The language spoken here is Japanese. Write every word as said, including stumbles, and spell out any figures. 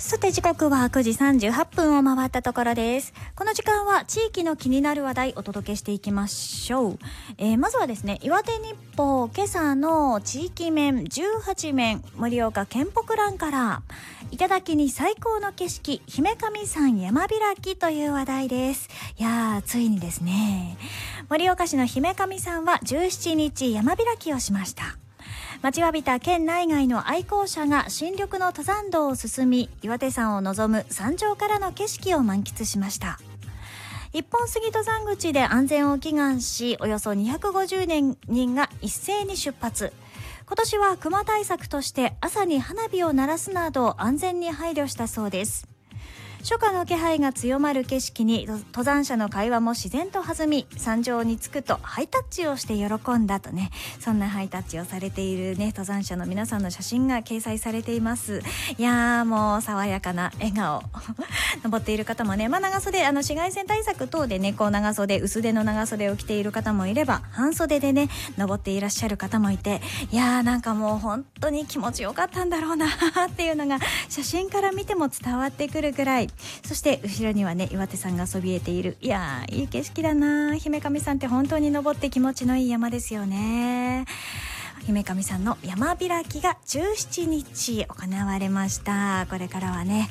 さて時刻はくじさんじゅうはっぷんを回ったところです。この時間は地域の気になる話題お届けしていきましょう。えー、まずはですね、岩手日報今朝の地域面じゅうはちめん盛岡県北欄から、頂に最高の景色姫神山山開きという話題です。いやーついにですね、盛岡市の姫神山はじゅうしちにち山開きをしました。待ちわびた県内外の愛好者が新緑の登山道を進み、岩手山を望む山頂からの景色を満喫しました。一本杉登山口で安全を祈願し、およそにひゃくごじゅうにんが一斉に出発。今年は熊対策として朝に花火を鳴らすなど安全に配慮したそうです。初夏の気配が強まる景色に登山者の会話も自然と弾み、山頂に着くとハイタッチをして喜んだとね、そんなハイタッチをされているね登山者の皆さんの写真が掲載されています。いやーもう爽やかな笑顔登っている方もね、まあ、長袖、あの紫外線対策等でね、こう長袖、薄手の長袖を着ている方もいれば、半袖でね登っていらっしゃる方もいて、いやーなんかもう本当に気持ちよかったんだろうなっていうのが写真から見ても伝わってくるくらい。そして後ろにはね岩手山がそびえている。いやーいい景色だな。姫神山って本当に登って気持ちのいい山ですよね。姫神山の山開きがじゅうしちにち行われました。これからはね